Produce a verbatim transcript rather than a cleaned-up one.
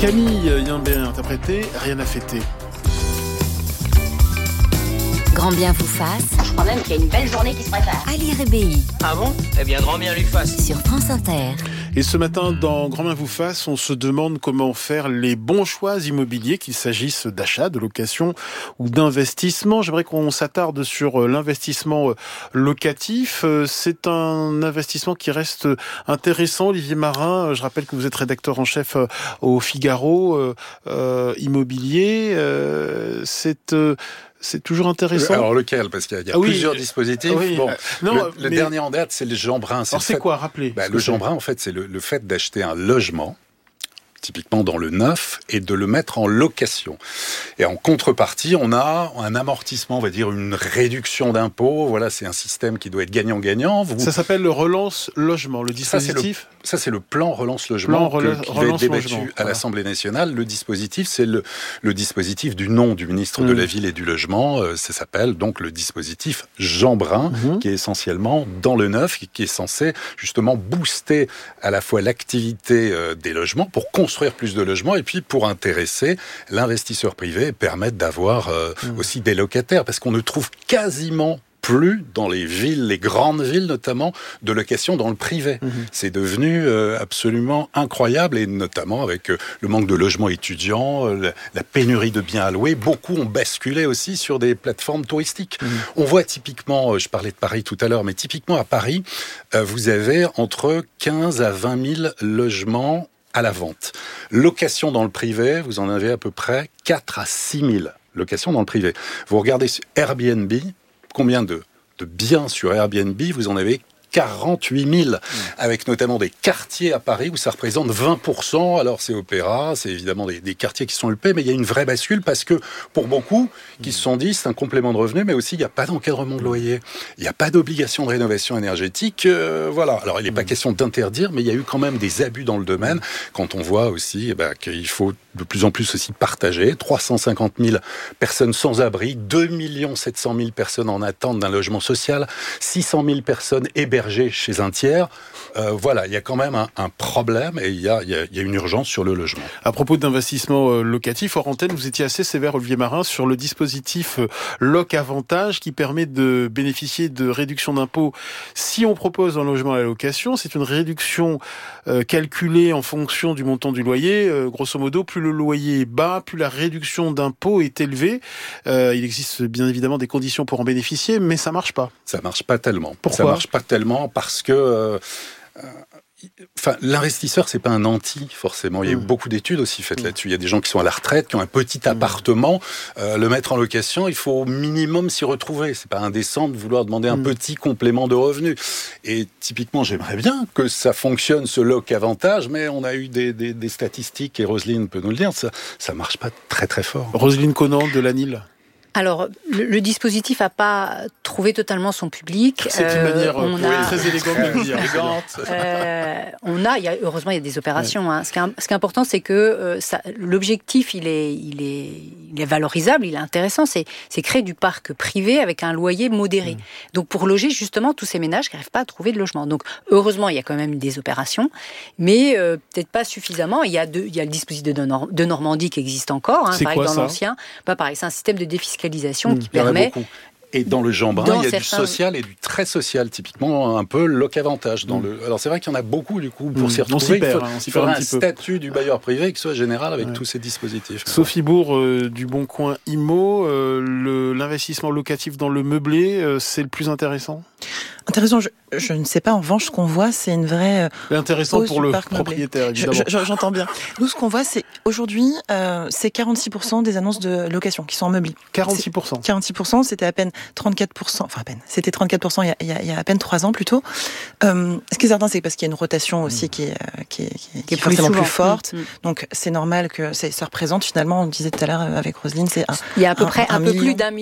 Camille Imbert interprété, rien à fêter. Grand bien vous fasse. Je crois même qu'il y a une belle journée qui se prépare. Ali Rébéi. Ah bon ? Eh bien, grand bien lui fasse. Sur France Inter. Et ce matin, dans Grand bien vous fasse, on se demande comment faire les bons choix immobiliers, qu'il s'agisse d'achat, de location ou d'investissement. J'aimerais qu'on s'attarde sur l'investissement locatif. C'est un investissement qui reste intéressant. Olivier Marin, je rappelle que vous êtes rédacteur en chef au Figaro euh, Immobilier. Euh, c'est... Euh, C'est toujours intéressant. Alors lequel ? Parce qu'il y a, il y a ah oui, plusieurs euh, dispositifs. Oui, bon, euh, non, le, le mais... dernier en date, c'est le Jeanbrun. C'est Alors c'est fait... quoi, rappelez bah, Le Jeanbrun, en fait, c'est le, le fait d'acheter un logement, typiquement dans le neuf, et de le mettre en location. Et en contrepartie, on a un amortissement, on va dire une réduction d'impôts. Voilà, c'est un système qui doit être gagnant-gagnant. Vous... Ça s'appelle le relance logement, le dispositif. Ça, c'est le, ça, c'est le plan relance logement plan que, rela... qui relance va être débattu logement, à voilà. l'Assemblée nationale. Le dispositif, c'est le, le dispositif du nom du ministre mmh. de la Ville et du Logement. Euh, ça s'appelle donc le dispositif Jeanbrun, mmh. qui est essentiellement dans le neuf, qui est censé justement booster à la fois l'activité euh, des logements pour construire plus de logements et puis pour intéresser l'investisseur privé et permettre d'avoir euh, mmh. aussi des locataires, parce qu'on ne trouve quasiment plus dans les villes, les grandes villes notamment, de location dans le privé. Mmh. C'est devenu euh, absolument incroyable, et notamment avec euh, le manque de logements étudiants, euh, la, la pénurie de biens à louer. Beaucoup ont basculé aussi sur des plateformes touristiques. Mmh. On voit typiquement, euh, je parlais de Paris tout à l'heure, mais typiquement à Paris, euh, vous avez entre quinze à vingt mille logements à la vente. Location dans le privé, vous en avez à peu près quatre à six mille locations dans le privé. Vous regardez sur Airbnb, combien de, de biens sur Airbnb, vous en avez quarante-huit mille, mmh. avec notamment des quartiers à Paris où ça représente vingt pour cent. Alors c'est Opéra, c'est évidemment des, des quartiers qui sont huppés, mais il y a une vraie bascule parce que pour beaucoup qui mmh. se sont dit c'est un complément de revenu, mais aussi il n'y a pas d'encadrement de loyer, il n'y a pas d'obligation de rénovation énergétique. Euh, voilà. Alors il n'est mmh. pas question d'interdire, mais il y a eu quand même des abus dans le domaine. Quand on voit aussi eh ben, qu'il faut de plus en plus aussi partager, trois cent cinquante mille personnes sans abri, deux millions sept cent mille personnes en attente d'un logement social, six cent mille personnes hébergées chez un tiers. Euh, voilà, il y a quand même un, un problème et il y a, il y a, il y a une urgence sur le logement. À propos d'investissement euh, locatif, hors antenne, vous étiez assez sévère, Olivier Marin, sur le dispositif euh, Loc Avantage qui permet de bénéficier de réduction d'impôts si on propose un logement à la location. C'est une réduction euh, calculée en fonction du montant du loyer. Euh, grosso modo, plus le loyer est bas, plus la réduction d'impôts est élevée. Euh, il existe bien évidemment des conditions pour en bénéficier, mais ça marche pas. Ça marche pas tellement. Pourquoi ? Ça marche pas tellement parce que euh, enfin, l'investisseur, c'est pas un anti, forcément. Il y a eu mmh. beaucoup d'études aussi faites mmh. là-dessus. Il y a des gens qui sont à la retraite, qui ont un petit mmh. appartement. Euh, le mettre en location, il faut au minimum s'y retrouver. C'est pas indécent de vouloir demander un mmh. petit complément de revenus. Et typiquement, j'aimerais bien que ça fonctionne, ce Loc Avantage, mais on a eu des, des, des statistiques, et Roselyne peut nous le dire, ça, ça marche pas très très fort. Roselyne Conant de l'Anil. Alors, le, le dispositif n'a pas trouvé totalement son public. C'est une euh, manière on oui, a, très élégante de le dire. Euh, on a, il y a, heureusement, il y a des opérations. Ouais. Hein. Ce, qui est, ce qui est important, c'est que euh, ça, l'objectif, il est, il, est, il est valorisable, il est intéressant. C'est, c'est créer du parc privé avec un loyer modéré. Mmh. Donc, pour loger justement tous ces ménages qui n'arrivent pas à trouver de logement. Donc, heureusement, il y a quand même des opérations, mais euh, peut-être pas suffisamment. Il y a, deux, il y a le dispositif de, Nor- de Normandie qui existe encore. Hein, c'est pareil quoi, dans ça l'ancien. Bah, pareil, c'est un système de défiscalisation Mmh, qui permet... Et dans le Jeanbrun, dans il y a certains... du social et du très social, typiquement un peu Loc Avantage. Dans mmh. le... Alors c'est vrai qu'il y en a beaucoup, du coup, pour mmh. s'y retrouver, perd, il faut, hein, il faudrait un, un statut du bailleur privé qui soit général avec ouais. tous ces dispositifs. Sophie Bourg, euh, du Bon Coin Immo, euh, le, l'investissement locatif dans le meublé, euh, c'est le plus intéressant ? Intéressant, je, je ne sais pas. En revanche, ce qu'on voit, c'est une vraie... Euh, intéressant pour le propriétaire, meublé. évidemment. Je, je, j'entends bien. Nous, ce qu'on voit, c'est aujourd'hui, euh, c'est quarante-six pour cent des annonces de location qui sont en meublé. quarante-six pour cent. C'est, quarante-six pour cent, c'était à peine trente-quatre pour cent. Enfin, à peine. C'était trente-quatre pour cent il y a, il y a, il y a à peine trois ans, plutôt. Euh, ce qui est certain, c'est parce qu'il y a une rotation aussi mmh. qui est, qui est, qui est, qui est forcément plus, plus forte. Mmh. Donc, c'est normal que c'est, ça représente, finalement, on le disait tout à l'heure avec Roselyne, c'est un... Il y a à peu un, près un, un, un peu million. plus d'un million